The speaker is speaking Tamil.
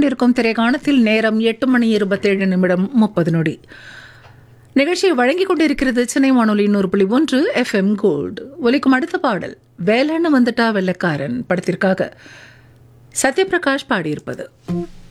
கேட்டுக்கொண்டிருக்கும் திரைக்காணத்தில் நேரம் 8:27 நிகழ்ச்சியை வழங்கிக் கொண்டிருக்கிறது சென்னை வானொலி 100.1 FM கோல்டு. ஒலிக்கும் அடுத்த பாடல் வேலைன்னு வந்துட்டா வெள்ளக்காரன் படத்திற்காக சத்யபிரகாஷ் பாடியிருப்பது.